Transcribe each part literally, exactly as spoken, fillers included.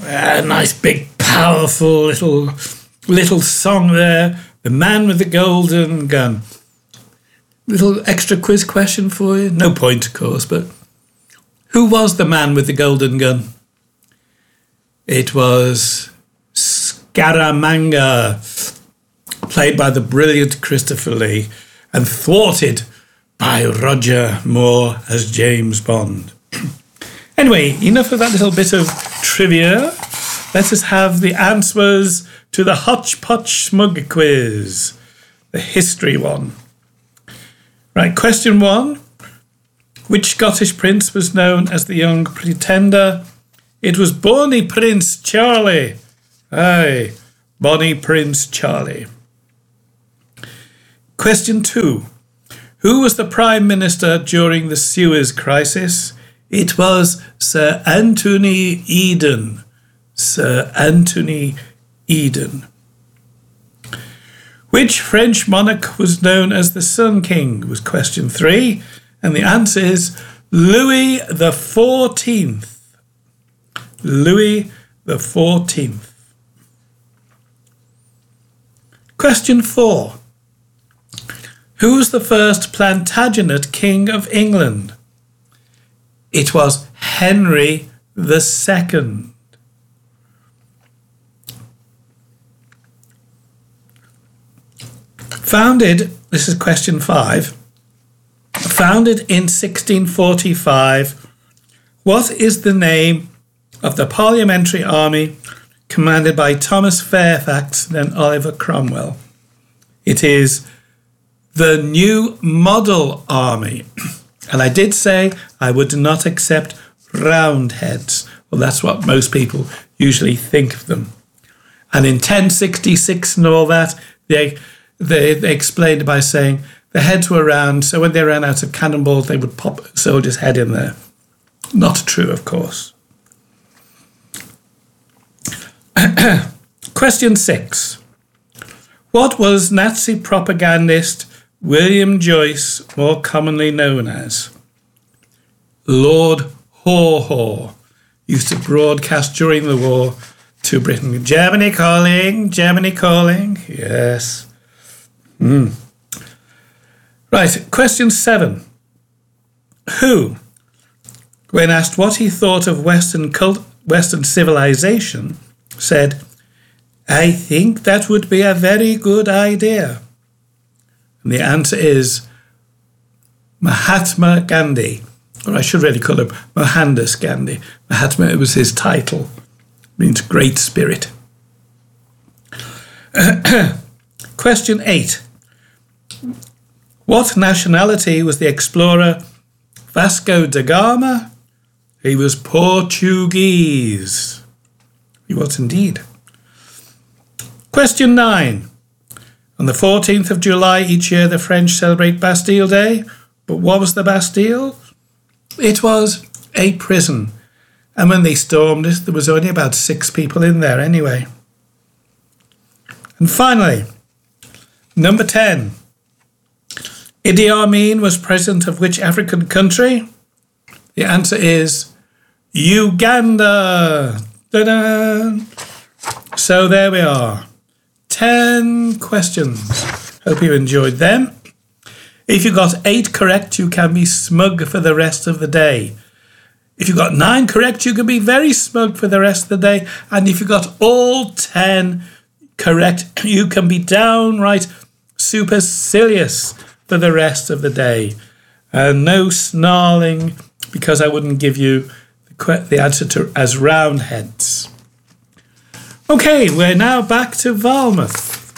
A nice, big, powerful little little song there. The Man with the Golden Gun. Little extra quiz question for you. No point, of course, but who was the man with the golden gun? It was Scaramanga, played by the brilliant Christopher Lee and thwarted by Roger Moore as James Bond. Anyway, enough of that little bit of trivia. Let us have the answers to the Hodgepodge Smug quiz, the history one. Right, question one. Which Scottish prince was known as the Young Pretender? It was Bonnie Prince Charlie. Aye, Bonnie Prince Charlie. Question two. Who was the Prime Minister during the Suez Crisis? It was Sir Anthony Eden. Sir Anthony Eden. Which French monarch was known as the Sun King? Was question three. And the answer is Louis the fourteenth. Louis the fourteenth. Question four. Who was the first Plantagenet King of England? It was Henry the Second. Founded, this is question five, founded in sixteen forty-five, what is the name of the parliamentary army commanded by Thomas Fairfax and then Oliver Cromwell? It is the New Model Army. And I did say I would not accept Roundheads. Well, that's what most people usually think of them. And in ten sixty-six and all that, they... They, they explained by saying the heads were round, so when they ran out of cannonballs, they would pop a soldier's head in there. Not true, of course. Question six. What was Nazi propagandist William Joyce more commonly known as? Lord Haw Haw used to broadcast during the war to Britain. Germany calling, Germany calling. Yes. Mm. Right, question seven. Who, when asked what he thought of Western cult, Western civilization, said, I think that would be a very good idea. And the answer is Mahatma Gandhi, or I should really call him Mohandas Gandhi. Mahatma, it was his title, means great spirit. Question eight. What nationality was the explorer Vasco da Gama? He was Portuguese. He was indeed. Question nine. On the fourteenth of July each year, the French celebrate Bastille Day. But what was the Bastille? It was a prison. And when they stormed it, there was only about six people in there anyway. And finally, number ten. Idi Amin was president of which African country? The answer is Uganda. Ta-da! So there we are. Ten questions. Hope you enjoyed them. If you got eight correct, you can be smug for the rest of the day. If you got nine correct, you can be very smug for the rest of the day. And if you got all ten correct, you can be downright supercilious for the rest of the day. And no snarling, because I wouldn't give you the, the answer to as Roundheads. Okay, we're now back to Falmouth.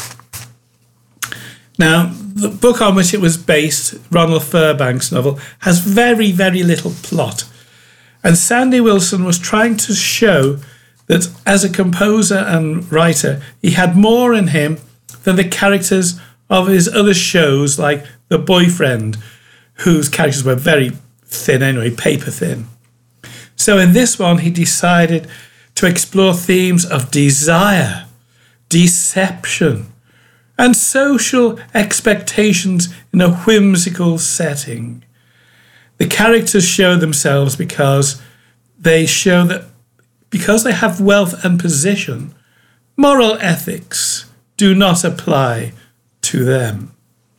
Now, the book on which it was based, Ronald Fairbanks' novel, has very, very little plot. And Sandy Wilson was trying to show that as a composer and writer, he had more in him than the characters of his other shows, like The Boyfriend, whose characters were very thin anyway, paper thin. So in this one, he decided to explore themes of desire, deception, and social expectations in a whimsical setting. The characters show themselves because they show that because they have wealth and position, moral ethics do not apply to them.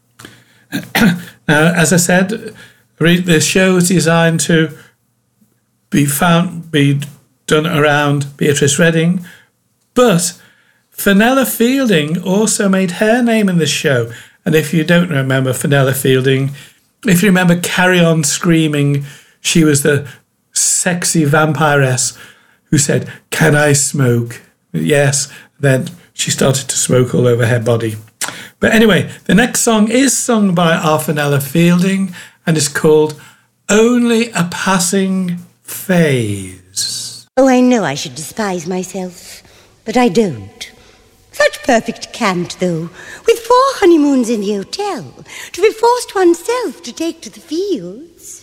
Now, as I said, the show is designed to be found, be done around Beatrice Redding, but Fenella Fielding also made her name in the show. And if you don't remember Fenella Fielding, if you remember Carry On Screaming, she was the sexy vampiress who said, "Can I smoke?" Yes, then she started to smoke all over her body. But anyway, the next song is sung by our Fenella Fielding and is called Only a Passing Phase. Oh, I know I should despise myself, but I don't. Such perfect cant, though, with four honeymoons in the hotel, to be forced oneself to take to the fields.